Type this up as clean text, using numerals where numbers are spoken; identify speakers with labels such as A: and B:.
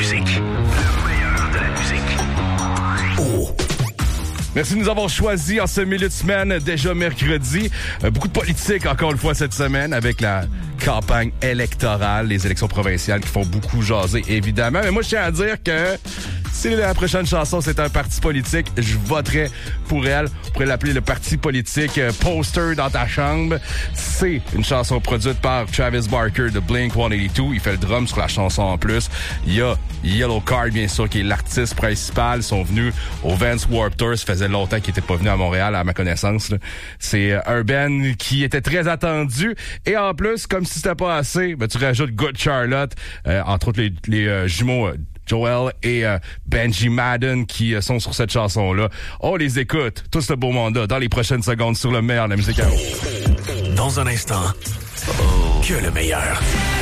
A: musique. Le meilleur de la musique. Oh.
B: Merci de nous avoir choisis en ce milieu de semaine, déjà mercredi. Beaucoup de politique encore une fois cette semaine avec la campagne électorale, les élections provinciales qui font beaucoup jaser, évidemment. Mais moi, je tiens à dire que si la prochaine chanson, c'est un parti politique, je voterai pour elle. On pourrait l'appeler le parti politique Poster dans ta chambre. C'est une chanson produite par Travis Barker de Blink-182. Il fait le drum sur la chanson en plus. Il y a Yellowcard, bien sûr, qui est l'artiste principal. Ils sont venus au Vans Warped Tour. Ça faisait longtemps qu'ils n'étaient pas venus à Montréal, à ma connaissance, là. C'est un band qui était très attendu. Et en plus, comme si c'était pas assez, ben, tu rajoutes Good Charlotte, entre autres les jumeaux Joel et Benji Madden qui sont sur cette chanson-là. On les écoute, tout ce beau monde-là, dans les prochaines secondes sur le meilleur de la musique à vous.
A: Dans un instant, que le meilleur.